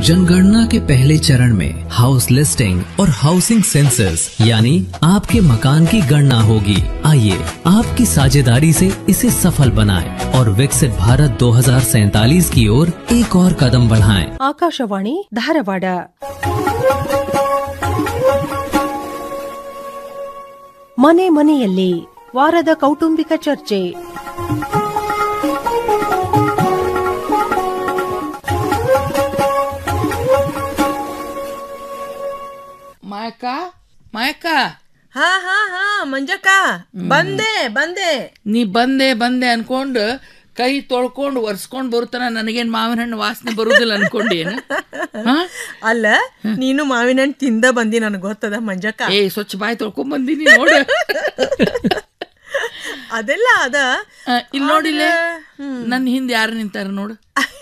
जनगणना के पहले चरण में हाउस लिस्टिंग और हाउसिंग सेंसस यानी आपके मकान की गणना होगी। आइए आपकी साझेदारी से इसे सफल बनाएं और विकसित भारत 2047 की ओर एक और कदम बढ़ाएं। ಆಕಾಶವಾಣಿ ಧಾರವಾಡ ಮನೆ ಮನೆಯಲ್ಲಿ ವಾರದ ಕೌಟುಂಬಿಕ ಚರ್ಚೆ. ಮಾಯಕ್ಕ ಹಾ ಹಾ ಹಾ ಮಂಜಕ್ಕ ಬಂದೆ ನೀ ಬಂದೆ ಅನ್ಕೊಂಡು ಕೈ ತೊಳ್ಕೊಂಡು ಒರ್ಸ್ಕೊಂಡ್ ಬರುತ್ತಾನ ನನಗೇನ್ ಮಾವಿನ ಹಣ್ಣು ವಾಸನೆ ಬರುದಿಲ್ಲ ಅನ್ಕೊಂಡಿ ಏನು? ಅಲ್ಲ ನೀನು ಮಾವಿನ ಹಣ್ಣು ತಿಂದ ಬಂದಿ ನನಗೆ ಗೊತ್ತದ ಮಂಜಕ್ಕ. ಸ್ವಚ್ಛ ಬಾಯಿ ತೊಳ್ಕೊಂಡ್ ಬಂದೀನಿ ನೋಡ. ಅದೆಲ್ಲ ಅದ ಇಲ್ಲಿ ನೋಡಿಲ್ಲ ನನ್ನ ಹಿಂದೆ ಯಾರು ನಿಂತಾರ ನೋಡು.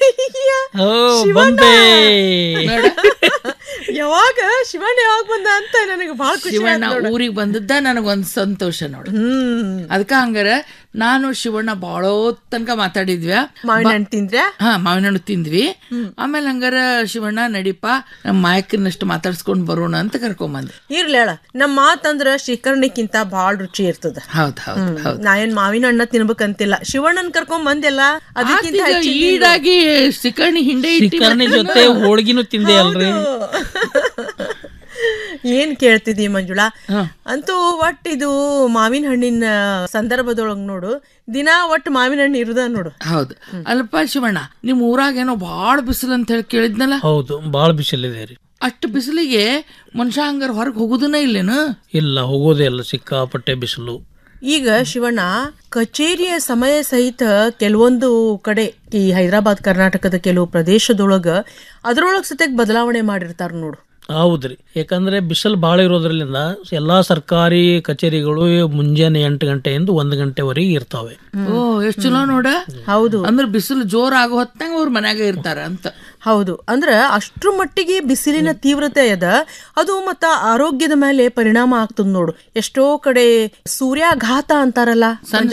ಯಾವಾಗ ಶಿವಣ್ಣ ಯಾವಾಗ ಬಂದ ಅಂತ ನನಗೆ ಬಹಳ ಖುಷಿ. ಶಿವಣ್ಣ ಊರಿಗೆ ಬಂದದ್ದ ನನಗೊಂದ್ ಸಂತೋಷ ನೋಡು. ಅದಕ್ಕ ಹಂಗಾರ ನಾನು ಶಿವಣ್ಣ ಬಾಳ ತನಕ ಮಾತಾಡಿದ್ವಿ. ಮಾವಿನ ಹಣ್ಣು ತಿಂದ್ರೆ? ಹಾ, ಮಾವಿನ ಹಣ್ಣು ತಿಂದ್ವಿ. ಆಮೇಲೆ ಹಂಗಾರ ಶಿವಣ್ಣ ನಡಿಪ ನಮ್ಮ ಮಾಯಕ್ಕನಷ್ಟು ಮಾತಾಡ್ಸ್ಕೊಂಡ್ ಬರೋಣ ಅಂತ ಕರ್ಕೊಂಬಂದ್. ಇರ್ಲೇಳ ನಮ್ಮ ಮಾತಂದ್ರ ಶ್ರೀಕರ್ಣಿಕ್ಕಿಂತ ಬಾಳ ರುಚಿ ಇರ್ತದ. ಹೌದ್. ನಾ ಏನ್ ಮಾವಿನ ಹಣ್ಣ ತಿನ್ಬೇಕಂತಿಲ್ಲ, ಶಿವಣ್ಣನ್ ಕರ್ಕೊಂಡ್ ಬಂದಿಲ್ಲ ಅದಕ್ಕಿಂತ ಈಡಾಗಿ ಶ್ರೀಕರ್ಣಿ ಹಿಂಡೆ ಜೊತೆ ಹೋಳ್ಗಿನೂ ತಿಂದೆ ಅಲ್ರಿ. ಏನ್ ಕೇಳ್ತಿದಿ ಮಂಜುಳಾ? ಅಂತೂ ಒಟ್ಟು ಇದು ಮಾವಿನ ಹಣ್ಣಿನ ಸಂದರ್ಭದೊಳಗ್ ನೋಡು, ದಿನಾ ಒಟ್ಟು ಮಾವಿನ ಹಣ್ಣು ಇರುದ ನೋಡು. ಹೌದು ಅಲ್ಪ ಶಿವಣ್ಣ, ನಿಮ್ ಊರಾಗ ಏನೋ ಬಾಳ ಬಿಸಿಲು ಅಂತ ಹೇಳಿ ಕೇಳಿದ್ನಲ್ಲ? ಹೌದು, ಬಾಳ ಬಿಸಿಲಿದೆ ರೀ. ಅಷ್ಟು ಬಿಸಿಲಿಗೆ ಮನುಷ್ಯ ಹಂಗಾರ ಹೊರಗೆ ಹೋಗುದನ ಇಲ್ಲೇನು? ಇಲ್ಲ, ಹೋಗೋದೇ ಇಲ್ಲ, ಸಿಕ್ಕಾಪಟ್ಟೆ ಬಿಸಿಲು. ಈಗ ಶಿವಣ್ಣ, ಕಚೇರಿಯ ಸಮಯ ಸಹಿತ ಕೆಲವೊಂದು ಕಡೆ ಈ ಹೈದರಾಬಾದ್ ಕರ್ನಾಟಕದ ಕೆಲವು ಪ್ರದೇಶದೊಳಗ ಅದರೊಳಗ್ ಸತ್ಯಕ್ ಬದಲಾವಣೆ ಮಾಡಿರ್ತಾರ ನೋಡು. ಹೌದ್ರಿ, ಯಾಕಂದ್ರೆ ಬಿಸಿಲು ಬಾಳ ಇರೋದ್ರಲ್ಲಿಂದ ಎಲ್ಲಾ ಸರ್ಕಾರಿ ಕಚೇರಿಗಳು ಮುಂಜಾನೆ 8 ಗಂಟೆಯಿಂದ 1 ಗಂಟೆವರೆಗೆ ಇರ್ತಾವೆ. ಎಷ್ಟು ಚಲೋ ನೋಡ. ಹೌದು, ಅಂದ್ರೆ ಬಿಸಿಲು ಜೋರ್ ಆಗೋ ಹೊತ್ತಂಗ ಅವ್ರ ಮನ್ಯಾಗ ಇರ್ತಾರ ಅಂತ. ಹೌದು, ಅಂದ್ರ ಅಷ್ಟ್ರ ಮಟ್ಟಿಗೆ ಬಿಸಿಲಿನ ತೀವ್ರತೆ ಅದ. ಅದು ಮತ್ತ ಆರೋಗ್ಯದ ಮೇಲೆ ಪರಿಣಾಮ ಆಗ್ತದ ನೋಡು. ಎಷ್ಟೋ ಕಡೆ ಸೂರ್ಯಾಘಾತ ಅಂತಾರಲ್ಲ,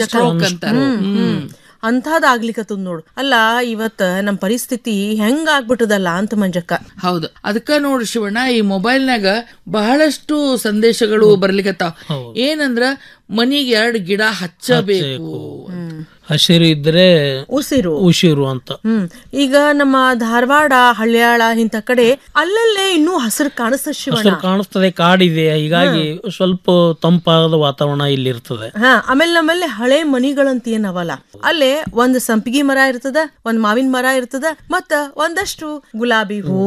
ಅಂಥದ್ದಾಗ್ಲಿಕ್ಕತ್ತದ ನೋಡು. ಅಲ್ಲ, ಇವತ್ತ ನಮ್ ಪರಿಸ್ಥಿತಿ ಹೆಂಗ ಆಗ್ಬಿಟ್ಟದಲ್ಲ ಅಂತ ಮಂಜಕ್ಕ. ಹೌದು, ಅದಕ್ಕ ನೋಡು ಶಿವಣ್ಣ, ಈ ಮೊಬೈಲ್ನಾಗ ಬಹಳಷ್ಟು ಸಂದೇಶಗಳು ಬರ್ಲಿಕ್ಕತ್ತಾವ. ಏನಂದ್ರ ಮನಿಗೆ 2 ಗಿಡ ಹಚ್ಚಬೇಕು, ಹಸಿರು ಇದ್ರೆ ಉಸಿರು ಅಂತ. ಈಗ ನಮ್ಮ ಧಾರವಾಡ, ಹಳ್ಯಾಳ ಇಂತ ಕಡೆ ಅಲ್ಲಲ್ಲೇ ಇನ್ನೂ ಹಸಿರು ಕಾಣಿಸ್ತದೆ, ಕಾಡಿದೆ, ಹೀಗಾಗಿ ಸ್ವಲ್ಪ ತಂಪಾದ ವಾತಾವರಣ ಇಲ್ಲಿ ಇರ್ತದೆ. ಆಮೇಲೆ ನಮ್ಮಲ್ಲಿ ಹಳೆ ಮನಿಗಳಂತ ಏನವಲ್ಲ, ಅಲ್ಲೇ ಒಂದ್ ಸಂಪಿಗೆ ಮರ ಇರ್ತದ, ಒಂದ್ ಮಾವಿನ ಮರ ಇರ್ತದ, ಮತ್ತ ಒಂದಷ್ಟು ಗುಲಾಬಿ ಹೂ,